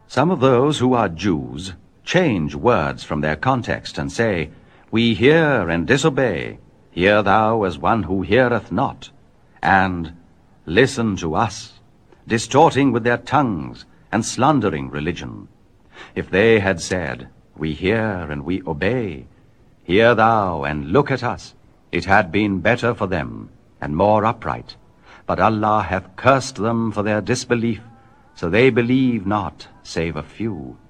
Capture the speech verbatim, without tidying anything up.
Some of those who are Jews change words from their context and say, "We hear and disobey. Hear thou as one who heareth not," and "Listen to us," distorting with their tongues and slandering religion. If they had said, "We hear and we obey. Hear thou and look at us," it had been better for them and more upright. But Allah hath cursed them for their disbelief, so they believe not, save a few.